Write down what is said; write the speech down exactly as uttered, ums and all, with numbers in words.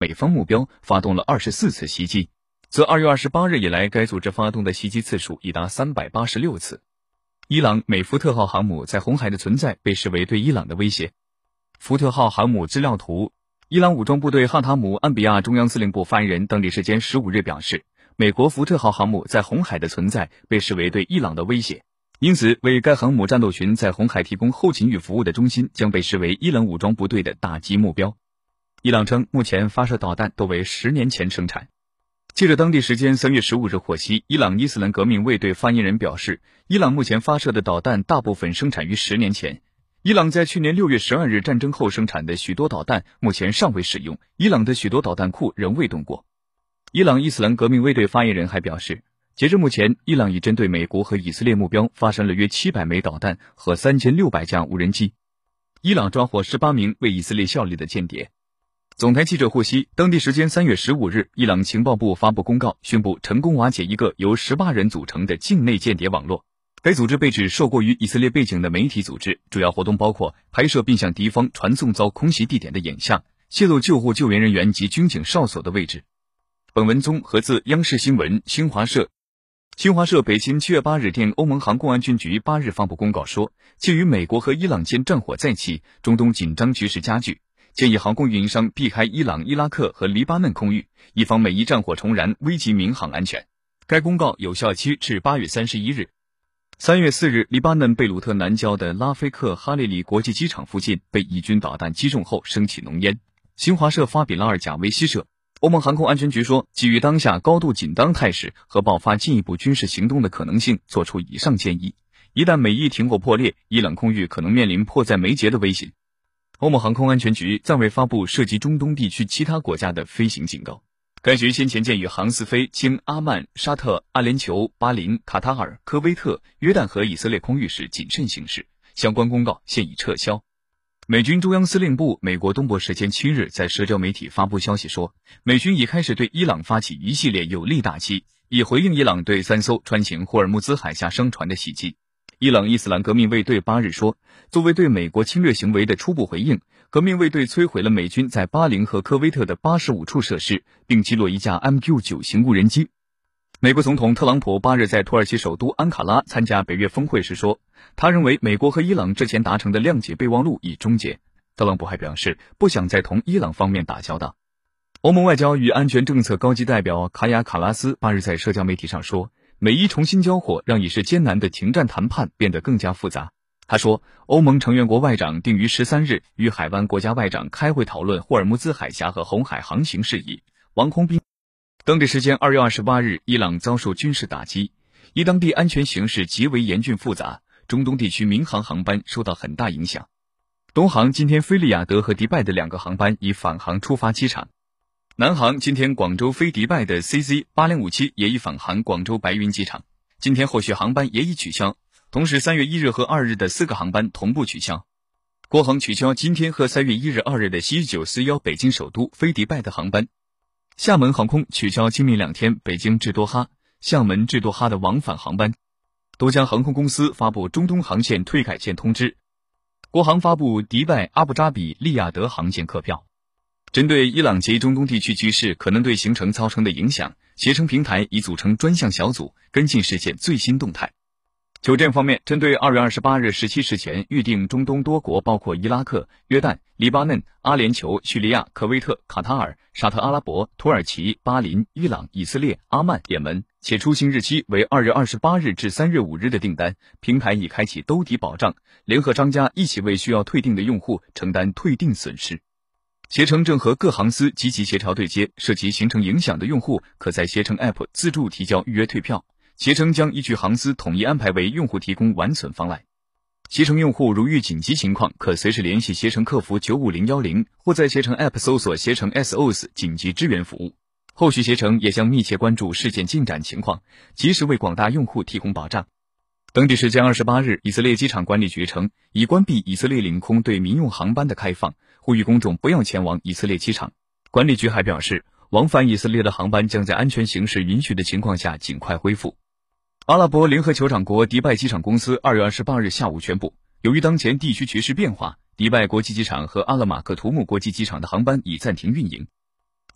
美方目标发动了二十四次袭击。自二月二十八日以来，该组织发动的袭击次数已达三百八十六次。伊朗美福特号航母在红海的存在被视为对伊朗的威胁。福特号航母资料图，伊朗武装部队哈塔姆安比亚中央司令部发言人当地时间十五日表示，美国福特号航母在红海的存在被视为对伊朗的威胁，因此为该航母战斗群在红海提供后勤与服务的中心将被视为伊朗武装部队的打击目标。伊朗称目前发射导弹都为十年前生产。记者当地时间三月十五日获悉，伊朗伊斯兰革命卫队发言人表示，伊朗目前发射的导弹大部分生产于十年前。伊朗在去年六月十二日战争后生产的许多导弹目前尚未使用，伊朗的许多导弹库仍未动过。伊朗伊斯兰革命卫队发言人还表示，截至目前，伊朗已针对美国和以色列目标发射了约七百枚导弹和三千六百架无人机。伊朗抓获十八名为以色列效力的间谍。总台记者获悉，当地时间三月十五日，伊朗情报部发布公告，宣布成功瓦解一个由十八人组成的境内间谍网络。该组织被指受雇于以色列背景的媒体组织，主要活动包括拍摄并向敌方传送遭空袭地点的影像，泄露救护救援人员及军警哨所的位置。本文综合自央视新闻、新华社。新华社北京七月八日电欧盟航空安全局八日发布公告说，鉴于美国和伊朗间战火再起，中东紧张局势加剧，建议航空运营商避开伊朗、伊拉克和黎巴嫩空域，以防美伊战火重燃，危及民航安全。该公告有效期至八月三十一日。三月四日，黎巴嫩贝鲁特南郊的拉菲克哈列里国际机场附近被以军导弹击中后升起浓烟。新华社发比拉尔贾维希社，欧盟航空安全局说，基于当下高度紧张态势和爆发进一步军事行动的可能性，作出以上建议。一旦美伊停火破裂，伊朗空域可能面临迫在眉睫的危险。欧盟航空安全局暂未发布涉及中东地区其他国家的飞行警告。该局先前鉴于航四飞经阿曼、沙特、阿联酋、巴林、卡塔尔、科威特、约旦和以色列空域时谨慎行事，相关公告现已撤销。美军中央司令部美国东部时间七日在社交媒体发布消息说，美军已开始对伊朗发起一系列有力打击，以回应伊朗对三艘穿行霍尔木兹海峡商船的袭击。伊朗伊斯兰革命卫队八日说，作为对美国侵略行为的初步回应，革命卫队摧毁了美军在巴林和科威特的八十五处设施，并击落一架 M Q 九 型无人机。美国总统特朗普八日在土耳其首都安卡拉参加北约峰会时说，他认为美国和伊朗之前达成的谅解备忘录已终结。特朗普还表示，不想再同伊朗方面打交道。欧盟外交与安全政策高级代表卡雅卡拉斯八日在社交媒体上说，美伊重新交火让已是艰难的停战谈判变得更加复杂。他说，欧盟成员国外长定于十三日与海湾国家外长开会讨论霍尔木兹海峡和红海航行事宜。王空斌。当地时间二月二十八日，伊朗遭受军事打击，伊当地安全形势极为严峻复杂，中东地区民航航班受到很大影响。东航今天飞利雅得和迪拜的两个航班已返航出发机场。南航今天广州飞迪拜的 C Z 八零五七 也已返航广州白云机场，今天后续航班也已取消，同时三月一日和二日的四个航班同步取消。国航取消今天和三月一日、二日的西九四一北京首都飞迪拜的航班。厦门航空取消今明两天北京至多哈、厦门至多哈的往返航班。多家航空公司发布中东航线退改线通知。国航发布迪拜、阿布扎比、利雅得航线客票。针对伊朗及中东地区局势可能对行程造成的影响，携程平台已组成专项小组，跟进事件最新动态。酒店方面，针对二月二十八日十七时前预定中东多国包括伊拉克、约旦、黎巴嫩、阿联酋、叙利亚、科威特、卡塔尔、沙特阿拉伯、土耳其、巴林、伊朗、以色列、阿曼、也门，且出行日期为二月二十八日至三月五日的订单，平台已开启兜底保障，联合商家一起为需要退订的用户承担退订损失。携程正和各航司积极协调对接，涉及行程影响的用户可在携程 App 自助提交预约退票。携程将依据航司统一安排为用户提供完损方案。携程用户如遇紧急情况，可随时联系携程客服九五零一零，或在携程 App 搜索携程 S O S 紧急支援服务。后续携程也将密切关注事件进展情况，及时为广大用户提供保障。当地时间二十八日，以色列机场管理局称已关闭以色列领空对民用航班的开放，呼吁公众不要前往以色列机场。管理局还表示，往返以色列的航班将在安全形势允许的情况下尽快恢复。阿拉伯联合酋长国迪拜机场公司二月二十八日下午宣布，由于当前地区局势变化，迪拜国际机场和阿勒马克图姆国际机场的航班已暂停运营。